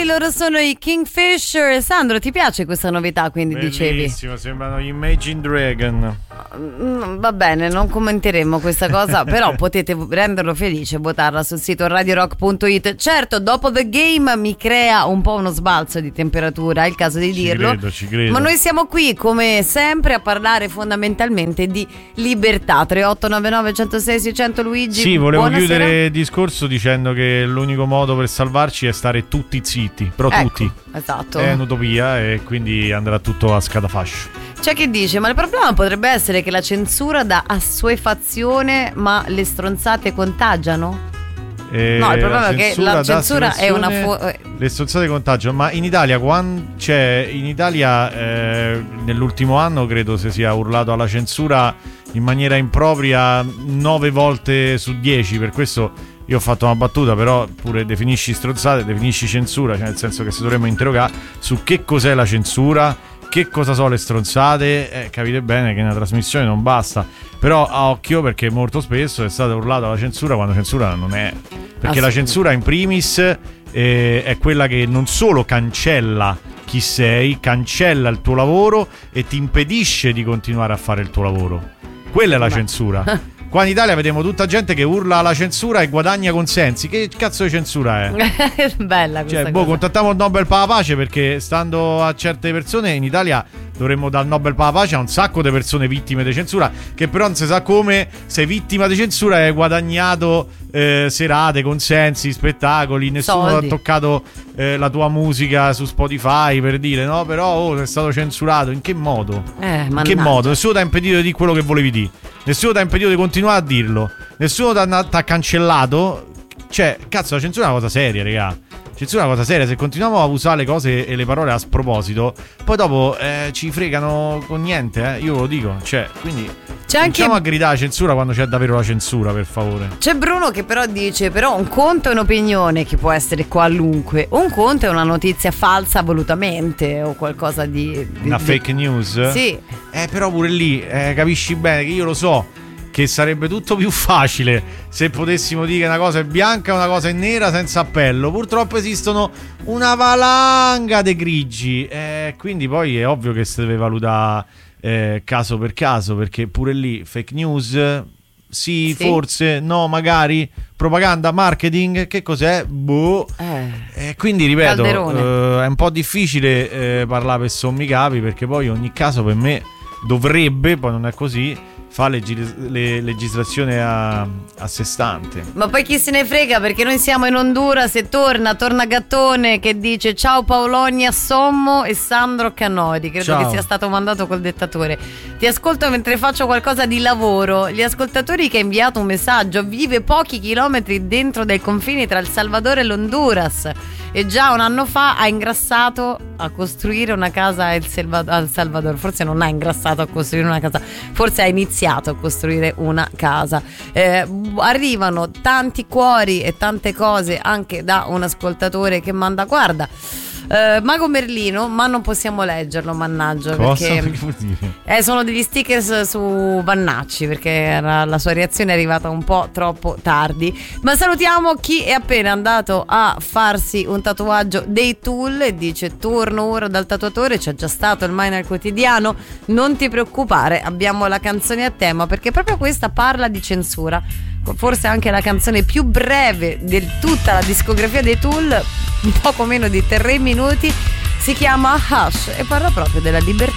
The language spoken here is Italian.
Locali, loro sono i Kingfisher. Sandro, ti piace questa novità? Quindi bellissimo, sembrano gli Imagine Dragon. Va bene, non commenteremo questa cosa, però potete renderlo felice, votarla sul sito radiorock.it. Certo, dopo The Game mi crea un po' uno sbalzo di temperatura, è il caso di dirlo. Ci credo. Ma noi siamo qui come sempre a parlare fondamentalmente di libertà. 3899 106 600. Luigi, sì, volevo buonasera. chiudere il discorso dicendo che l'unico modo per salvarci è stare tutti zitti, però ecco, tutti. Esatto. È un'utopia e quindi andrà tutto a scatafascio. C'è chi dice, ma il problema potrebbe essere che la censura dà assuefazione, ma le stronzate contagiano? No, il problema è che la censura è una le stronzate contagiano, ma in Italia nell'ultimo anno credo si sia urlato alla censura in maniera impropria 9 volte su 10, per questo io ho fatto una battuta, però pure definisci stronzate, definisci censura, cioè nel senso che se dovremmo interrogare su che cos'è la censura, che cosa sono le stronzate, capite bene che una trasmissione non basta, però a occhio, perché molto spesso è stata urlata la censura quando censura non è, perché la censura in primis è quella che non solo cancella chi sei, cancella il tuo lavoro e ti impedisce di continuare a fare il tuo lavoro. Quella è la censura. Qua in Italia vediamo tutta gente che urla alla censura e guadagna consensi. Che cazzo di censura è? Bella questa cosa. Contattiamo il Nobel per la pace, perché stando a certe persone in Italia dovremmo dare il Nobel per la pace a un sacco di persone vittime di censura, che però non si sa come sei vittima di censura e hai guadagnato serate, consensi, spettacoli, nessuno soldi. ha toccato la tua musica su Spotify, per dire, no? Però sei stato censurato. In che modo? In che modo? Nessuno ti ha impedito di dire quello che volevi dire, nessuno ti ha impedito di continuare a dirlo, nessuno ti ha cancellato. Cioè, cazzo, la censura è una cosa seria, raga. Censura è una cosa seria. Se continuiamo a usare le cose e le parole a sproposito, poi dopo ci fregano con niente, io ve lo dico. Cioè, quindi cominciamo a gridare censura quando c'è davvero la censura, per favore. C'è Bruno che però dice: però un conto è un'opinione che può essere qualunque, un conto è una notizia falsa volutamente o qualcosa di una fake news. Sì. Però pure lì capisci bene che io lo so che sarebbe tutto più facile se potessimo dire che una cosa è bianca e una cosa è nera senza appello. Purtroppo esistono una valanga di grigi, quindi poi è ovvio che si deve valutare caso per caso, perché pure lì fake news sì, forse no, magari propaganda, marketing, che cos'è? Boh. Quindi ripeto, è un po' difficile parlare per sommi capi, perché poi ogni caso per me dovrebbe, poi non è così, fa legislazione a sé stante. Ma poi chi se ne frega, perché noi siamo in Honduras e torna Gattone che dice: ciao Paolonia Sommo e Sandro Canodi. Credo che sia stato mandato col dettatore. Ti ascolto mentre faccio qualcosa di lavoro. Gli ascoltatori che ha inviato un messaggio: vive pochi chilometri dentro dai confini tra il Salvador e l'Honduras e già un anno fa ha ingrassato a costruire una casa al Salvador. Forse non ha ingrassato a costruire una casa, forse ha iniziato a costruire una casa. Arrivano tanti cuori e tante cose anche da un ascoltatore che manda: guarda, Mago Merlino, ma non possiamo leggerlo, mannaggia. Cosa? Perché che vuol dire? sono degli stickers su Vannacci, perché la sua reazione è arrivata un po' troppo tardi. Ma salutiamo chi è appena andato a farsi un tatuaggio dei Tool e dice: torno ora dal tatuatore, c'è già stato il Minor Quotidiano, non ti preoccupare, abbiamo la canzone a tema, perché proprio questa parla di censura. Forse anche la canzone più breve di tutta la discografia dei Tool, un poco meno di 3 minuti, si chiama Hush e parla proprio della libertà